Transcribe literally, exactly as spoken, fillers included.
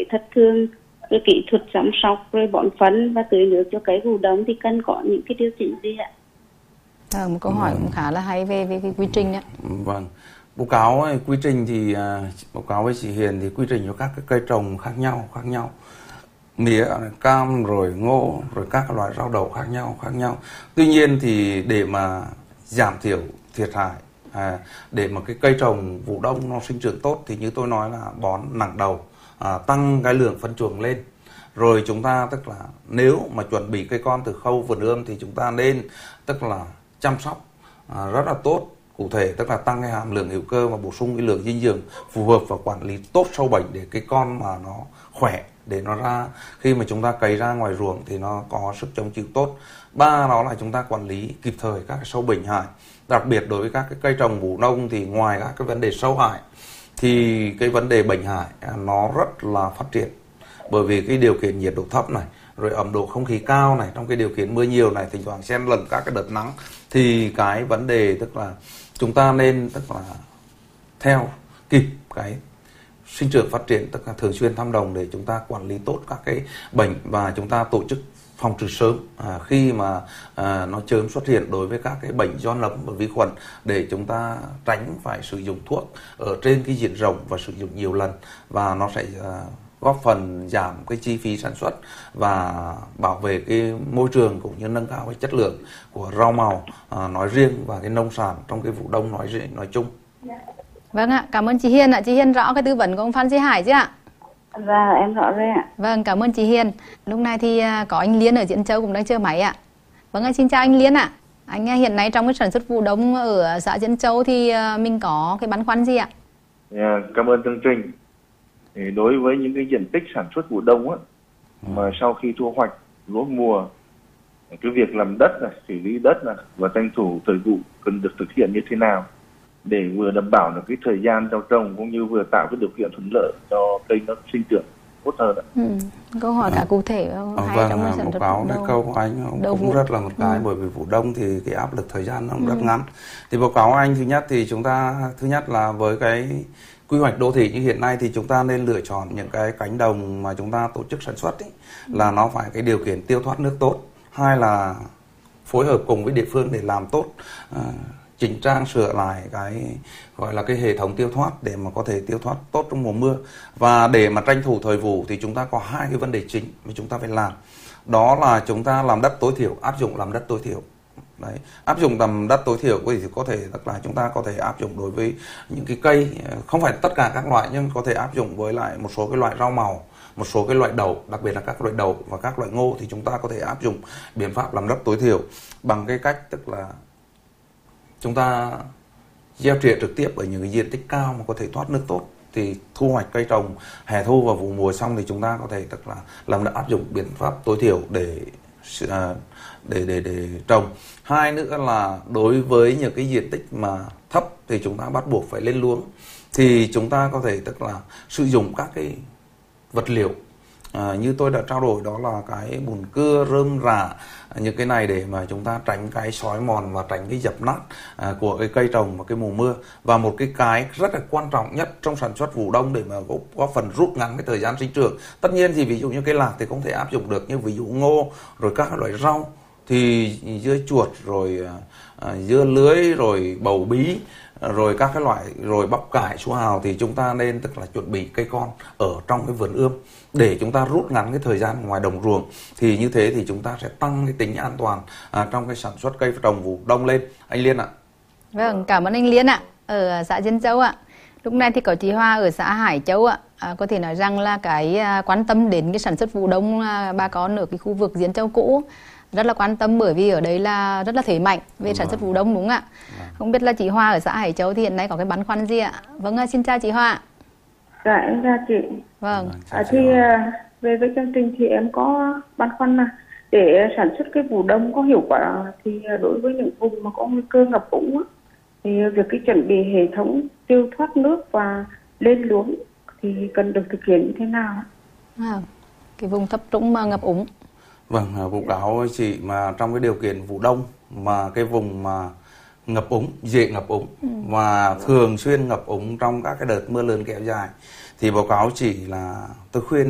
thất thường, cái kỹ thuật chăm sóc rồi bón phân và tưới nước cho cây vụ đông thì cần có những cái điều chỉnh gì ạ? À, một câu hỏi vâng. cũng khá là hay về về cái quy trình ạ. Vâng, báo cáo ấy, quy trình thì báo cáo với chị Hiền thì quy trình cho các cái cây trồng khác nhau khác nhau mía, cam rồi ngô rồi các loại rau đậu khác nhau khác nhau. Tuy nhiên thì để mà giảm thiểu thiệt hại, à, để mà cái cây trồng vụ đông nó sinh trưởng tốt thì như tôi nói là bón nặng đầu, à, tăng cái lượng phân chuồng lên. Rồi chúng ta tức là nếu mà chuẩn bị cây con từ khâu vườn ươm thì chúng ta nên tức là chăm sóc à, rất là tốt, cụ thể tức là tăng cái hàm lượng hữu cơ và bổ sung cái lượng dinh dưỡng phù hợp và quản lý tốt sâu bệnh để cái con mà nó khỏe, để nó ra khi mà chúng ta cấy ra ngoài ruộng thì nó có sức chống chịu tốt. Ba đó là chúng ta quản lý kịp thời các cái sâu bệnh hại, đặc biệt đối với các cái cây trồng vụ đông thì ngoài các cái vấn đề sâu hại thì cái vấn đề bệnh hại nó rất là phát triển, bởi vì cái điều kiện nhiệt độ thấp này rồi ẩm độ không khí cao này, trong cái điều kiện mưa nhiều này thỉnh thoảng xen lẫn các cái đợt nắng thì cái vấn đề tức là chúng ta nên tức là theo kịp cái sinh trưởng phát triển, tức là thường xuyên thăm đồng để chúng ta quản lý tốt các cái bệnh và chúng ta tổ chức phòng trừ sớm à, khi mà à, nó chớm xuất hiện đối với các cái bệnh do nấm và vi khuẩn, để chúng ta tránh phải sử dụng thuốc ở trên cái diện rộng và sử dụng nhiều lần, và nó sẽ à, góp phần giảm cái chi phí sản xuất và bảo vệ cái môi trường cũng như nâng cao cái chất lượng của rau màu à, nói riêng và cái nông sản trong cái vụ đông nói riêng nói chung. Vâng ạ, cảm ơn chị Hiền ạ. Chị Hiền rõ cái tư vấn của ông Phan Duy Hải chứ ạ? Và em rõ rồi ạ. Vâng, cảm ơn chị Hiền. Lúc này thì có anh Liên ở Diễn Châu cũng đang chờ máy ạ. Vâng ạ, xin chào anh Liên ạ. Anh hiện nay trong cái sản xuất vụ đông ở xã Diễn Châu thì mình có cái băn khoăn gì ạ? Yeah, cảm ơn chương trình. Thì đối với những cái diện tích sản xuất vụ đông á, mà sau khi thu hoạch lúa mùa, cái việc làm đất này, xử lý đất này và tranh thủ thời vụ cần được thực hiện như thế nào để vừa đảm bảo được cái thời gian gieo trồng cũng như vừa tạo cái điều kiện thuận lợi cho cây nó sinh trưởng tốt hơn ạ. Ừ. Câu hỏi cả cụ thể à, hay vâng, trong cái sản một xuất báo cái câu của anh cũng vụ. rất là một cái ừ. bởi vì vụ đông thì cái áp lực thời gian nó cũng ừ. rất ngắn. Thì báo cáo anh thứ nhất thì chúng ta thứ nhất là với cái quy hoạch đô thị như hiện nay thì chúng ta nên lựa chọn những cái cánh đồng mà chúng ta tổ chức sản xuất ấy, ừ. là nó phải cái điều kiện tiêu thoát nước tốt. Hai là phối hợp cùng với địa phương để làm tốt, à, chỉnh trang sửa lại cái gọi là cái hệ thống tiêu thoát để mà có thể tiêu thoát tốt trong mùa mưa. Và để mà tranh thủ thời vụ thì chúng ta có hai cái vấn đề chính mà chúng ta phải làm. Đó là chúng ta làm đất tối thiểu, áp dụng làm đất tối thiểu. Đấy, áp dụng tầm đất tối thiểu thì có thể tức là chúng ta có thể áp dụng đối với những cái cây, không phải tất cả các loại nhưng có thể áp dụng với lại một số cái loại rau màu, một số cái loại đậu, đặc biệt là các loại đậu và các loại ngô thì chúng ta có thể áp dụng biện pháp làm đất tối thiểu bằng cái cách tức là chúng ta gieo trỉa trực tiếp ở những cái diện tích cao mà có thể thoát nước tốt, thì thu hoạch cây trồng hè thu và vụ mùa xong thì chúng ta có thể tức là làm áp dụng biện pháp tối thiểu để để để để trồng. Hai nữa là đối với những cái diện tích mà thấp thì chúng ta bắt buộc phải lên luống, thì chúng ta có thể tức là sử dụng các cái vật liệu à, như tôi đã trao đổi, đó là cái bùn cưa, rơm rạ, những cái này để mà chúng ta tránh cái xói mòn và tránh cái dập nát à, của cái cây trồng vào cái mùa mưa. Và một cái cái rất là quan trọng nhất trong sản xuất vụ đông để mà góp, góp phần rút ngắn cái thời gian sinh trưởng. Tất nhiên thì ví dụ như cái lạc thì không thể áp dụng được, như ví dụ ngô rồi các loại rau thì dưa chuột rồi à, dưa lưới rồi bầu bí rồi các cái loại rồi bắp cải, su hào thì chúng ta nên tức là chuẩn bị cây con ở trong cái vườn ươm để chúng ta rút ngắn cái thời gian ngoài đồng ruộng, thì như thế thì chúng ta sẽ tăng cái tính an toàn à, trong cái sản xuất cây trồng vụ đông lên. Anh Liên ạ. Vâng, cảm ơn anh Liên ạ. Ở xã Diễn Châu ạ. Lúc này thì có chị Hoa ở xã Hải Châu ạ. À, có thể nói rằng là cái à, quan tâm đến cái sản xuất vụ đông à, bà con ở cái khu vực Diễn Châu cũ rất là quan tâm, bởi vì ở đây là rất là thế mạnh về sản xuất vụ đông, đúng ạ? Vâng. Không biết là chị Hoa ở xã Hải Châu thì hiện nay có cái băn khoăn gì ạ? Vâng, xin chào chị Hoa. Dạ, em chào chị. Vâng. À, thì về với chương trình thì em có băn khoăn là để sản xuất cái vụ đông có hiệu quả thì đối với những vùng mà có nguy cơ ngập úng thì việc cái chuẩn bị hệ thống tiêu thoát nước và lên luống thì cần được thực hiện như thế nào? À, cái vùng thấp trũng mà ngập úng. Vâng, vụ cáo với chị mà trong cái điều kiện vụ đông mà cái vùng mà ngập úng, dễ ngập úng ừ. và thường xuyên ngập úng trong các cái đợt mưa lớn kéo dài thì báo cáo chị là tôi khuyên